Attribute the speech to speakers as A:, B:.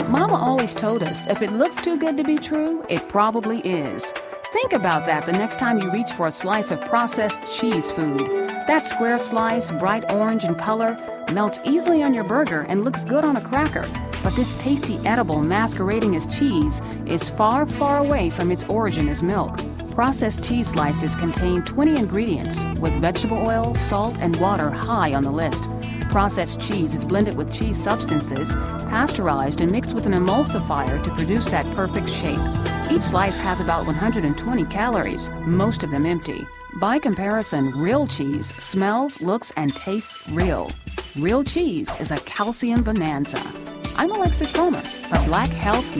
A: Mama always told us if it looks too good to be true, it probably is. Think about that the next time you reach for a slice of processed cheese food. That square slice, bright orange in color, melts easily on your burger and looks good on a cracker. But this tasty edible masquerading as cheese is far, far away from its origin as milk. Processed cheese slices contain 20 ingredients, with vegetable oil, salt, and water high on the list. Processed cheese is blended with cheese substances, pasteurized, and mixed with an emulsifier to produce that perfect shape. Each slice has about 120 calories, most of them empty. By comparison, real cheese smells, looks, and tastes real. Real cheese is a calcium bonanza. I'm Alexis Comer for Black Health